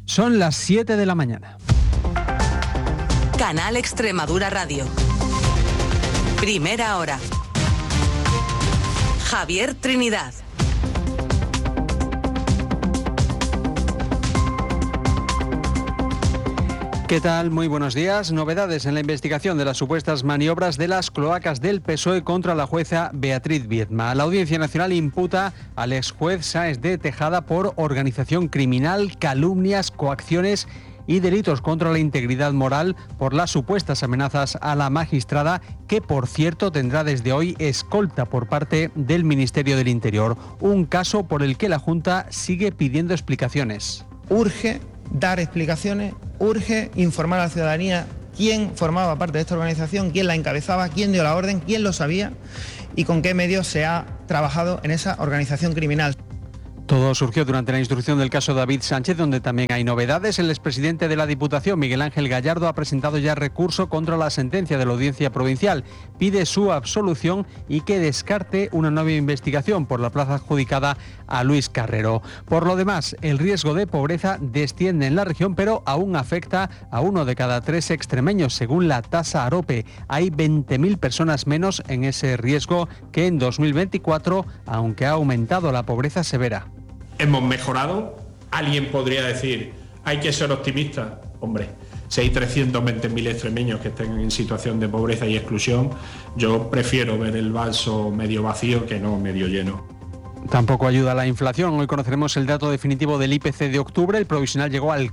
Son las 7 de la mañana. Canal Extremadura Radio. Primera hora. Javier Trinidad. ¿Qué tal? Muy buenos días. Novedades en la investigación de las supuestas maniobras de las cloacas del PSOE contra la jueza Beatriz Viedma. La Audiencia Nacional imputa al exjuez Sáenz de Tejada por organización criminal, calumnias, coacciones y delitos contra la integridad moral por las supuestas amenazas a la magistrada, que por cierto tendrá desde hoy escolta por parte del Ministerio del Interior. Un caso por el que la Junta sigue pidiendo explicaciones. Urge dar explicaciones, urge informar a la ciudadanía quién formaba parte de esta organización, quién la encabezaba, quién dio la orden, quién lo sabía y con qué medios se ha trabajado en esa organización criminal. Todo surgió durante la instrucción del caso David Sánchez, donde también hay novedades. El expresidente de la Diputación, Miguel Ángel Gallardo, ha presentado ya recurso contra la sentencia de la Audiencia Provincial. Pide su absolución y que descarte una nueva investigación por la plaza adjudicada a Luis Carrero. Por lo demás, el riesgo de pobreza desciende en la región, pero aún afecta a 1 de cada 3 extremeños, según la tasa AROPE. Hay 20.000 personas menos en ese riesgo que en 2024, aunque ha aumentado la pobreza severa. Hemos mejorado. Alguien podría decir, hay que ser optimista. Hombre, si hay 320.000 extremeños que estén en situación de pobreza y exclusión, yo prefiero ver el vaso medio vacío que no medio lleno. Tampoco ayuda la inflación. Hoy conoceremos el dato definitivo del IPC de octubre. El provisional llegó al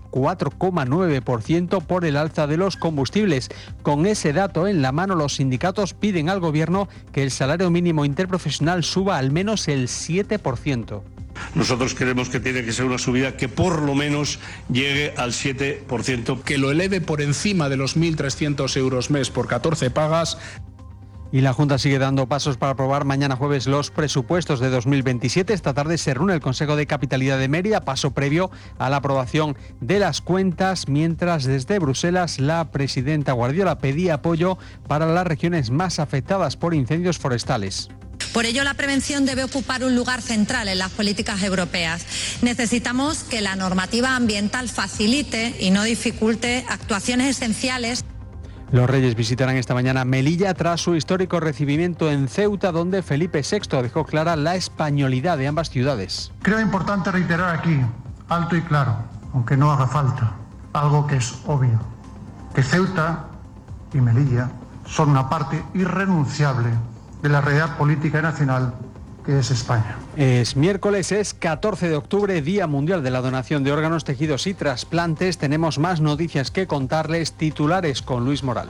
4,9% por el alza de los combustibles. Con ese dato en la mano, los sindicatos piden al Gobierno que el salario mínimo interprofesional suba al menos el 7%. Nosotros creemos que tiene que ser una subida que por lo menos llegue al 7%. Que lo eleve por encima de los 1.300 euros mes por 14 pagas. Y la Junta sigue dando pasos para aprobar mañana jueves los presupuestos de 2027. Esta tarde se reúne el Consejo de Capitalidad de Mérida, paso previo a la aprobación de las cuentas, mientras desde Bruselas la presidenta Guardiola pedía apoyo para las regiones más afectadas por incendios forestales. Por ello, la prevención debe ocupar un lugar central en las políticas europeas. Necesitamos que la normativa ambiental facilite y no dificulte actuaciones esenciales. Los Reyes visitarán esta mañana Melilla tras su histórico recibimiento en Ceuta, donde Felipe VI dejó clara la españolidad de ambas ciudades. Creo importante reiterar aquí, alto y claro, aunque no haga falta, algo que es obvio, que Ceuta y Melilla son una parte irrenunciable de la realidad política nacional que es España. Es miércoles, es 14 de octubre, Día Mundial de la Donación de Órganos, Tejidos y Trasplantes. Tenemos más noticias que contarles. Titulares con Luis Moral.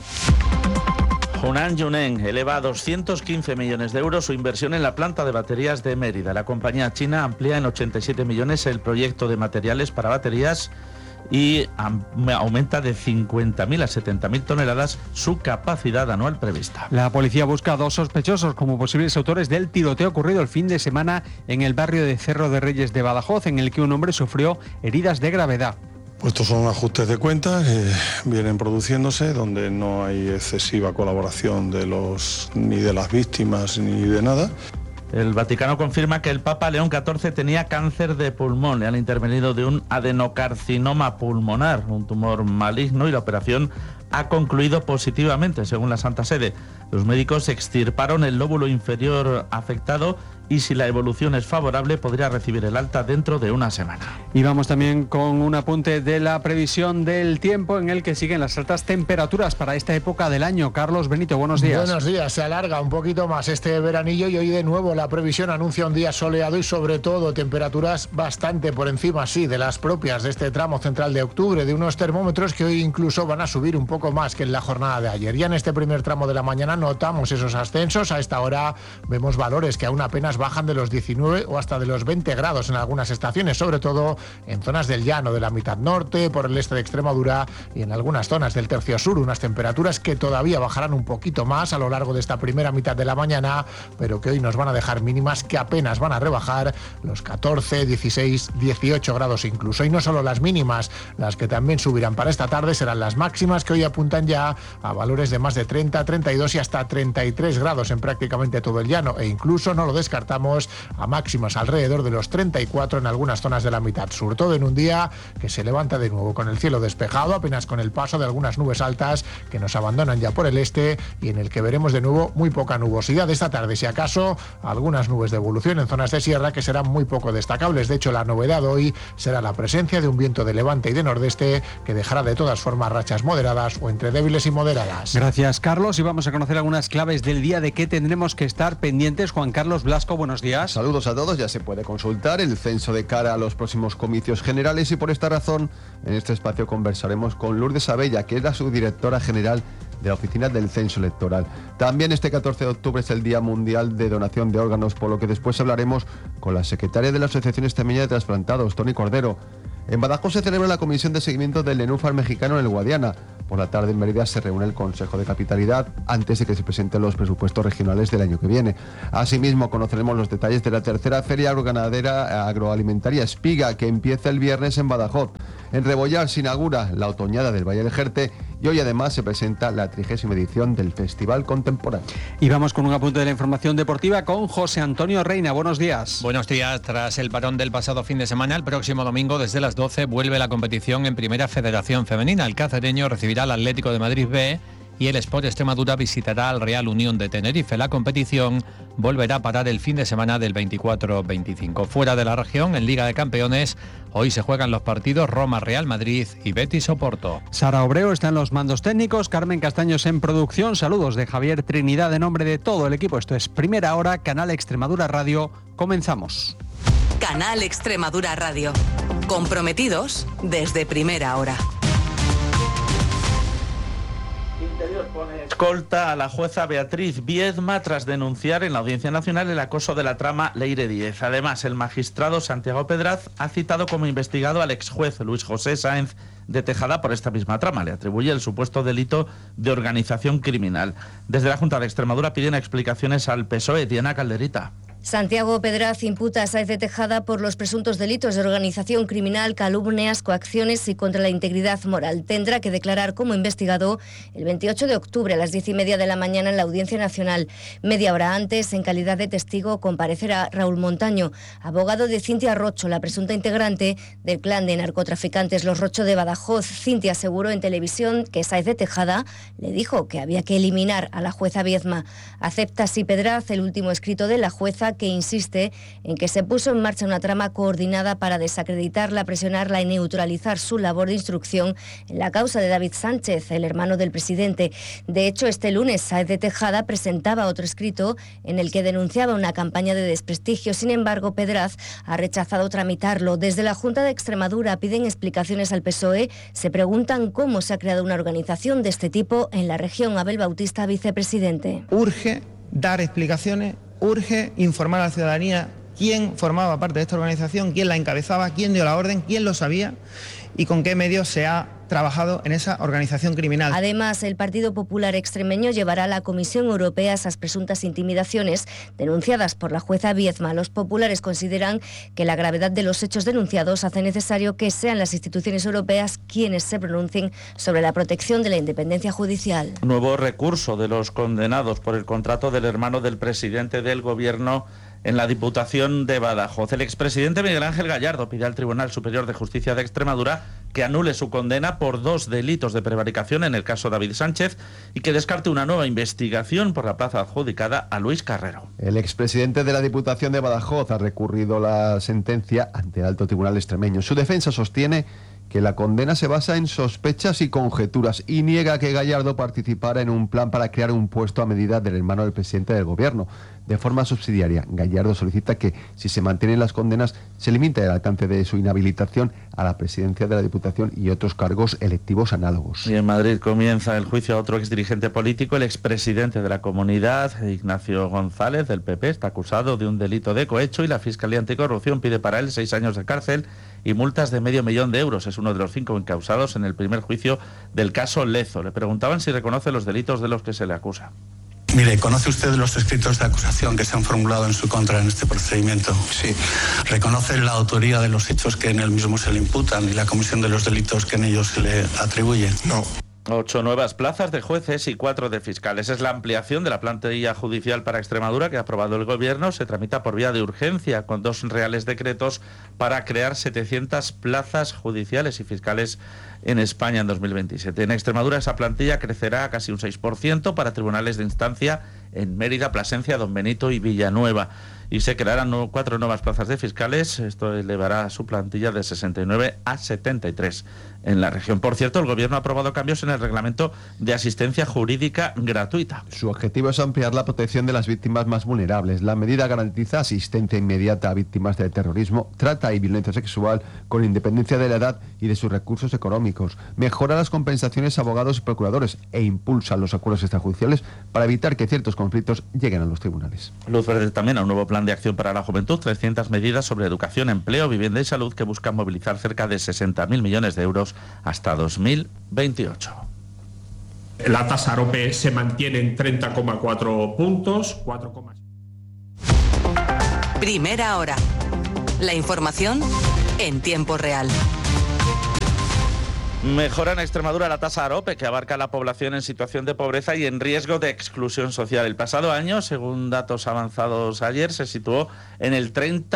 Hunan Yuneng eleva a 215 millones de euros su inversión en la planta de baterías de Mérida. La compañía china amplía en 87 millones el proyecto de materiales para baterías y aumenta de 50.000 a 70.000 toneladas su capacidad anual prevista. La policía busca a 2 sospechosos como posibles autores del tiroteo ocurrido el fin de semana en el barrio de Cerro de Reyes de Badajoz, en el que un hombre sufrió heridas de gravedad. Estos son ajustes de cuentas que vienen produciéndose, donde no hay excesiva colaboración ni de las víctimas ni de nada. El Vaticano confirma que el Papa León XIV tenía cáncer de pulmón. Le han intervenido de un adenocarcinoma pulmonar, un tumor maligno, y la operación ha concluido positivamente, según la Santa Sede. Los médicos extirparon el lóbulo inferior afectado y si la evolución es favorable podría recibir el alta dentro de una semana. Y vamos también con un apunte de la previsión del tiempo, en el que siguen las altas temperaturas para esta época del año. Carlos Benito, buenos días. Buenos días, se alarga un poquito más este veranillo y hoy de nuevo la previsión anuncia un día soleado y sobre todo temperaturas bastante por encima, sí, de las propias de este tramo central de octubre, de unos termómetros que hoy incluso van a subir un poco más que en la jornada de ayer. Ya en este primer tramo de la mañana notamos esos ascensos. A esta hora vemos valores que aún apenas bajan de los 19 o hasta de los 20 grados en algunas estaciones, sobre todo en zonas del llano de la mitad norte, por el este de Extremadura y en algunas zonas del tercio sur, unas temperaturas que todavía bajarán un poquito más a lo largo de esta primera mitad de la mañana, pero que hoy nos van a dejar mínimas que apenas van a rebajar los 14, 16, 18 grados incluso. Y no solo las mínimas, las que también subirán para esta tarde serán las máximas, que hoy apuntan ya a valores de más de 30, 32 y hasta 33 grados en prácticamente todo el llano, e incluso no lo descartamos descartamos a máximas alrededor de los 34 en algunas zonas de la mitad sur. Todo en un día que se levanta de nuevo con el cielo despejado, apenas con el paso de algunas nubes altas que nos abandonan ya por el este y en el que veremos de nuevo muy poca nubosidad. Esta tarde, si acaso, algunas nubes de evolución en zonas de sierra que serán muy poco destacables. De hecho, la novedad hoy será la presencia de un viento de levante y de nordeste que dejará de todas formas rachas moderadas o entre débiles y moderadas. Gracias, Carlos. Y vamos a conocer algunas claves del día de qué tendremos que estar pendientes. Juan Carlos Blasco, buenos días. Saludos a todos. Ya se puede consultar el censo de cara a los próximos comicios generales y por esta razón en este espacio conversaremos con Lourdes Abella, que es la subdirectora general de la Oficina del Censo Electoral. También este 14 de octubre es el Día Mundial de Donación de Órganos, por lo que después hablaremos con la secretaria de la Asociación Extremeña de Trasplantados, Toni Cordero. En Badajoz se celebra la comisión de seguimiento del nenúfar mexicano en el Guadiana. Por la tarde en Mérida se reúne el Consejo de Capitalidad antes de que se presenten los presupuestos regionales del año que viene. Asimismo, conoceremos los detalles de la tercera Feria Agroganadera Agroalimentaria Espiga, que empieza el viernes en Badajoz. En Rebollar se inaugura la Otoñada del Valle del Jerte y hoy además se presenta la 30ª edición del Festival Contemporáneo. Y vamos con un apunte de la información deportiva con José Antonio Reina. Buenos días. Buenos días. Tras el parón del pasado fin de semana, el próximo domingo desde las 12 vuelve la competición en Primera Federación Femenina. El cacereño recibirá al Atlético de Madrid B y el Sport Extremadura visitará al Real Unión de Tenerife. La competición volverá a parar el fin de semana del 24-25. Fuera de la región, en Liga de Campeones, hoy se juegan los partidos Roma-Real Madrid y Betis-Oporto. Sara Obreo está en los mandos técnicos, Carmen Castaños en producción. Saludos de Javier Trinidad en nombre de todo el equipo. Esto es Primera Hora, Canal Extremadura Radio. Comenzamos. Canal Extremadura Radio. Comprometidos desde primera hora. Escolta a la jueza Beatriz Viedma tras denunciar en la Audiencia Nacional el acoso de la trama Leire 10. Además, el magistrado Santiago Pedraz ha citado como investigado al exjuez Luis José Sáenz de Tejada por esta misma trama. Le atribuye el supuesto delito de organización criminal. Desde la Junta de Extremadura piden explicaciones al PSOE. Diana Calderita. Santiago Pedraz imputa a Sáenz de Tejada por los presuntos delitos de organización criminal, calumnias, coacciones y contra la integridad moral. Tendrá que declarar como investigado el 28 de octubre a las 10:30 de la mañana en la Audiencia Nacional. Media hora antes, en calidad de testigo, comparecerá Raúl Montaño, abogado de Cintia Rocho, la presunta integrante del clan de narcotraficantes Los Rocho de Badajoz. Cintia aseguró en televisión que Sáenz de Tejada le dijo que había que eliminar a la jueza Viedma. Acepta así Pedraz el último escrito de la jueza, que insiste en que se puso en marcha una trama coordinada para desacreditarla, presionarla y neutralizar su labor de instrucción en la causa de David Sánchez, el hermano del presidente. De hecho, este lunes Sáenz de Tejada presentaba otro escrito en el que denunciaba una campaña de desprestigio. Sin embargo, Pedraz ha rechazado tramitarlo. Desde la Junta de Extremadura piden explicaciones al PSOE. Se preguntan cómo se ha creado una organización de este tipo en la región. Abel Bautista, vicepresidente. Urge dar explicaciones. Urge informar a la ciudadanía quién formaba parte de esta organización, quién la encabezaba, quién dio la orden, quién lo sabía y con qué medios se ha trabajado en esa organización criminal. Además, el Partido Popular extremeño llevará a la Comisión Europea esas presuntas intimidaciones denunciadas por la jueza Viedma. Los populares consideran que la gravedad de los hechos denunciados hace necesario que sean las instituciones europeas quienes se pronuncien sobre la protección de la independencia judicial. Nuevo recurso de los condenados por el contrato del hermano del presidente del Gobierno en la Diputación de Badajoz. El expresidente Miguel Ángel Gallardo pide al Tribunal Superior de Justicia de Extremadura que anule su condena por 2 delitos de prevaricación en el caso David Sánchez y que descarte una nueva investigación por la plaza adjudicada a Luis Carrero. El expresidente de la Diputación de Badajoz ha recurrido la sentencia ante el Alto Tribunal extremeño. Su defensa sostiene que la condena se basa en sospechas y conjeturas y niega que Gallardo participara en un plan para crear un puesto a medida del hermano del presidente del Gobierno. De forma subsidiaria, Gallardo solicita que, si se mantienen las condenas, se limite el alcance de su inhabilitación a la presidencia de la Diputación y otros cargos electivos análogos. Y en Madrid comienza el juicio a otro exdirigente político, el expresidente de la Comunidad, Ignacio González, del PP, está acusado de un delito de cohecho y la Fiscalía Anticorrupción pide para él 6 años de cárcel y multas de $500,000. Es uno de los 5 encausados en el primer juicio del caso Lezo. Le preguntaban si reconoce los delitos de los que se le acusa. Mire, ¿conoce usted los escritos de acusación que se han formulado en su contra en este procedimiento? Sí. ¿Reconoce la autoría de los hechos que en él mismo se le imputan y la comisión de los delitos que en ellos se le atribuyen? No. 8 nuevas plazas de jueces y 4 de fiscales. Es la ampliación de la plantilla judicial para Extremadura que ha aprobado el Gobierno. Se tramita por vía de urgencia con 2 reales decretos para crear 700 plazas judiciales y fiscales en España en 2027. En Extremadura esa plantilla crecerá a casi un 6% para tribunales de instancia en Mérida, Plasencia, Don Benito y Villanueva. Y se crearán 4 nuevas plazas de fiscales. Esto elevará su plantilla de 69 a 73 en la región. Por cierto, el Gobierno ha aprobado cambios en el reglamento de asistencia jurídica gratuita. Su objetivo es ampliar la protección de las víctimas más vulnerables. La medida garantiza asistencia inmediata a víctimas de terrorismo, trata y violencia sexual con independencia de la edad y de sus recursos económicos. Mejora las compensaciones a abogados y procuradores e impulsa los acuerdos extrajudiciales para evitar que ciertos conflictos lleguen a los tribunales. Luz verde también a un nuevo plan de acción para la juventud, 300 medidas sobre educación, empleo, vivienda y salud que buscan movilizar cerca de 60.000 millones de euros hasta 2028. La tasa AROPE se mantiene en 30,4 puntos, 4,6. Primera hora. La información en tiempo real. Mejora en Extremadura la tasa AROPE, que abarca a la población en situación de pobreza y en riesgo de exclusión social. El pasado año, según datos avanzados ayer, se situó en el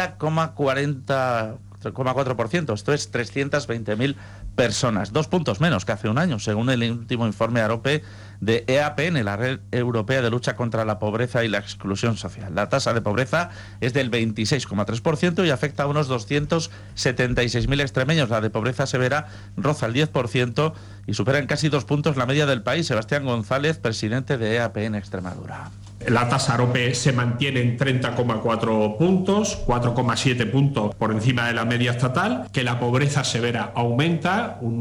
30,4%. Esto es 320.000 personas, 2 puntos menos que hace un año, según el último informe AROPE de EAPN, la Red Europea de Lucha contra la Pobreza y la Exclusión Social. La tasa de pobreza es del 26,3% y afecta a unos 276.000 extremeños. La de pobreza severa roza el 10% y supera en casi 2 puntos la media del país. Sebastián González, presidente de EAPN Extremadura. La tasa AROPE se mantiene en 30,4 puntos, 4,7 puntos por encima de la media estatal, que la pobreza severa aumenta un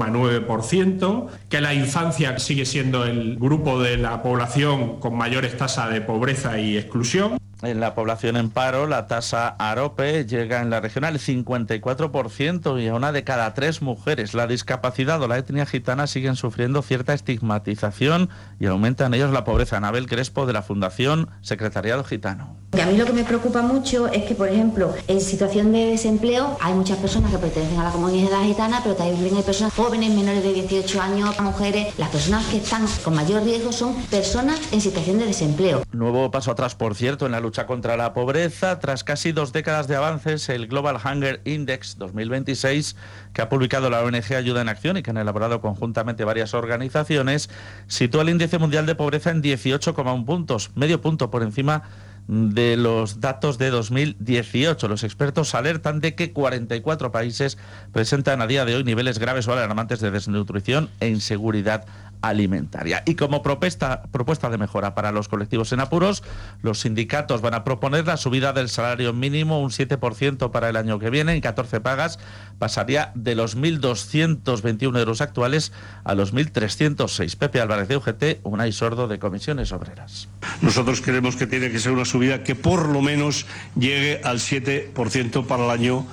9,9%, que la infancia sigue siendo el grupo de la población con mayores tasas de pobreza y exclusión. En la población en paro, la tasa AROPE llega en la región al 54% y a 1 de cada 3 mujeres. La discapacidad o la etnia gitana siguen sufriendo cierta estigmatización y aumenta en ellos la pobreza. Anabel Crespo, de la Fundación Secretariado Gitano. A mí lo que me preocupa mucho es que, por ejemplo, en situación de desempleo hay muchas personas que pertenecen a la comunidad gitana, pero también hay personas jóvenes, menores de 18 años, mujeres. Las personas que están con mayor riesgo son personas en situación de desempleo. Nuevo paso atrás, por cierto, en la lucha contra la pobreza. Tras casi 2 décadas de avances, el Global Hunger Index 2026, que ha publicado la ONG Ayuda en Acción y que han elaborado conjuntamente varias organizaciones, sitúa el índice mundial de pobreza en 18,1 puntos, medio punto por encima de los datos de 2018. Los expertos alertan de que 44 países presentan a día de hoy niveles graves o alarmantes de desnutrición e inseguridad alimentaria. Y como propuesta de mejora para los colectivos en apuros, los sindicatos van a proponer la subida del salario mínimo un 7% para el año que viene. En 14 pagas pasaría de los 1.221 euros actuales a los 1.306. Pepe Álvarez de UGT, Unai Sordo de Comisiones Obreras. Nosotros creemos que tiene que ser una subida que por lo menos llegue al 7% para el año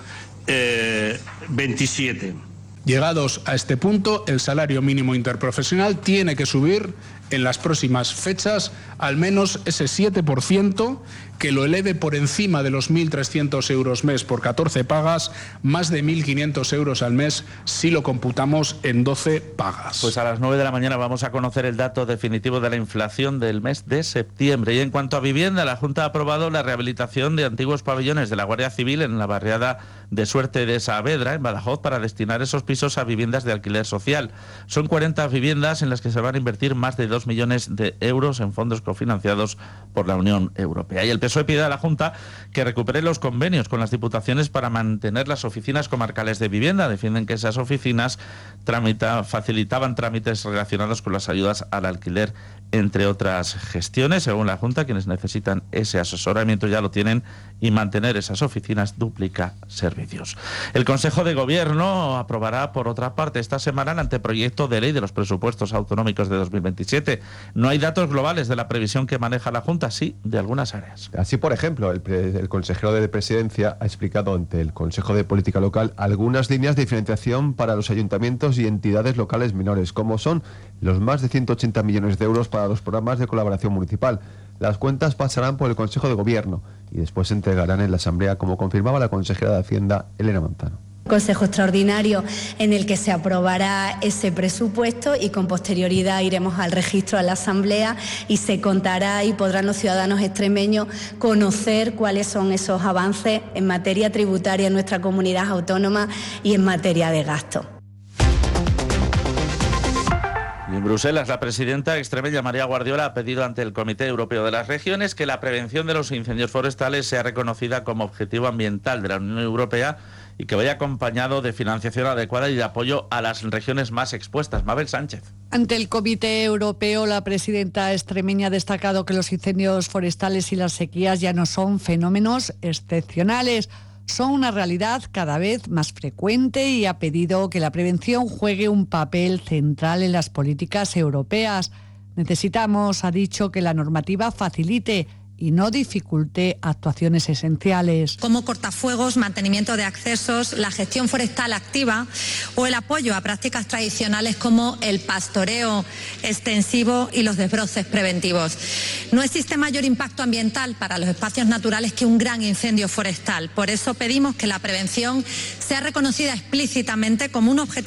27. Llegados a este punto, el salario mínimo interprofesional tiene que subir en las próximas fechas al menos ese 7%, que lo eleve por encima de los 1.300 euros mes por 14 pagas, más de 1.500 euros al mes si lo computamos en 12 pagas. Pues a las 9 de la mañana vamos a conocer el dato definitivo de la inflación del mes de septiembre. Y en cuanto a vivienda, la Junta ha aprobado la rehabilitación de antiguos pabellones de la Guardia Civil en la barriada de Suerte de Saavedra, en Badajoz, para destinar esos pisos a viviendas de alquiler social. Son 40 viviendas en las que se van a invertir más de 2 millones de euros en fondos cofinanciados por la Unión Europea. Y el PSOE pide a la Junta que recupere los convenios con las diputaciones para mantener las oficinas comarcales de vivienda. Defienden que esas oficinas facilitaban trámites relacionados con las ayudas al alquiler, entre otras gestiones. Según la Junta, quienes necesitan ese asesoramiento ya lo tienen y mantener esas oficinas duplica servicios. El Consejo de Gobierno aprobará, por otra parte, esta semana el anteproyecto de ley de los presupuestos autonómicos de 2027. No hay datos globales de la previsión que maneja la Junta, sí de algunas áreas. Así, por ejemplo, el consejero de Presidencia ha explicado ante el Consejo de Política Local algunas líneas de financiación para los ayuntamientos y entidades locales menores, como son los más de 180 millones de euros para los programas de colaboración municipal. Las cuentas pasarán por el Consejo de Gobierno y después se entregarán en la Asamblea, como confirmaba la consejera de Hacienda, Elena Manzano. Consejo extraordinario en el que se aprobará ese presupuesto y con posterioridad iremos al registro a la Asamblea y se contará y podrán los ciudadanos extremeños conocer cuáles son esos avances en materia tributaria en nuestra comunidad autónoma y en materia de gasto. Y en Bruselas, la presidenta extremeña María Guardiola ha pedido ante el Comité Europeo de las Regiones que la prevención de los incendios forestales sea reconocida como objetivo ambiental de la Unión Europea y que vaya acompañado de financiación adecuada y de apoyo a las regiones más expuestas. Mabel Sánchez. Ante el Comité Europeo, la presidenta extremeña ha destacado que los incendios forestales y las sequías ya no son fenómenos excepcionales, son una realidad cada vez más frecuente y ha pedido que la prevención juegue un papel central en las políticas europeas. Necesitamos, ha dicho, que la normativa facilite y no dificulte actuaciones esenciales. Como cortafuegos, mantenimiento de accesos, la gestión forestal activa o el apoyo a prácticas tradicionales como el pastoreo extensivo y los desbroces preventivos. No existe mayor impacto ambiental para los espacios naturales que un gran incendio forestal. Por eso pedimos que la prevención sea reconocida explícitamente como un objetivo